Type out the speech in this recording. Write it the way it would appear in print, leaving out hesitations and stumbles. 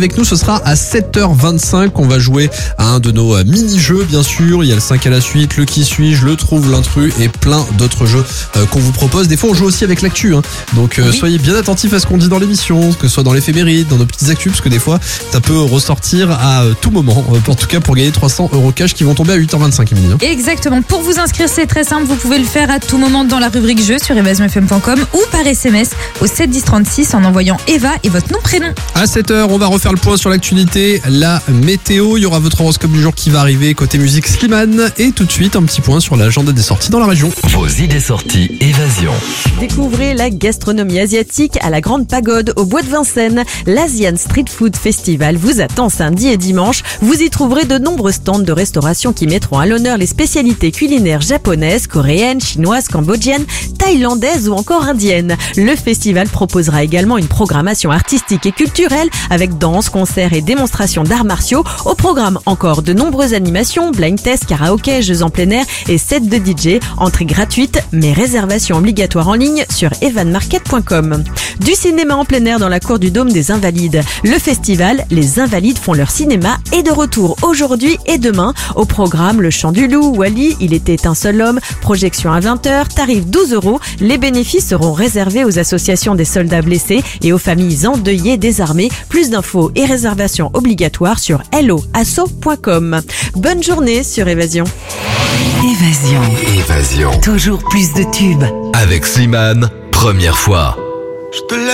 Avec nous, ce sera à 7h25 qu'on va jouer à un de nos mini-jeux, bien sûr. Il y a le 5 à la suite, le qui suis-je, le trouve l'intrus et plein d'autres jeux qu'on vous propose. Des fois, on joue aussi avec l'actu, hein. Donc, soyez bien attentifs à ce qu'on dit dans l'émission, que ce soit dans l'éphéméride, dans nos petites actus, parce que des fois, ça peut ressortir à tout moment. En tout cas, pour gagner 300 € cash qui vont tomber à 8h25, Émilie. Exactement. Pour vous inscrire, c'est très simple. Vous pouvez le faire à tout moment dans la rubrique jeux sur evasionfm.com ou par SMS au 7 10 36 en envoyant Eva et votre nom, prénom. À 7h, on va refaire le point sur l'actualité, la météo. Il y aura votre horoscope du jour qui va arriver côté musique Slimane. Et tout de suite, un petit point sur l'agenda des sorties dans la région. Vos idées sorties Évasion. Découvrez la gastronomie asiatique à la Grande Pagode au Bois de Vincennes. L'Asian Street Food Festival vous attend samedi et dimanche. Vous y trouverez de nombreux stands de restauration qui mettront à l'honneur les spécialités culinaires japonaises, coréennes, chinoises, cambodgiennes, thaïlandaises ou encore indiennes. Le festival proposera également une programmation artistique et culturelle avec danse, concerts et démonstrations d'arts martiaux. Au programme encore de nombreuses animations, blind test, karaoké, jeux en plein air et sets de DJ. Entrée gratuite mais réservation obligatoire en ligne sur evanmarket.com. Du cinéma en plein air dans la cour du Dôme des Invalides. Le festival Les Invalides font leur cinéma est de retour aujourd'hui et demain. Au programme Le Chant du Loup, Wally, Il était un seul homme, projection à 20h, tarif 12 €. Les bénéfices seront réservés aux associations des soldats blessés et aux familles endeuillées des armées. Plus d'infos et réservations obligatoires sur helloasso.com. Bonne journée sur Évasion. Évasion. Toujours plus de tubes. Avec Slimane, première fois.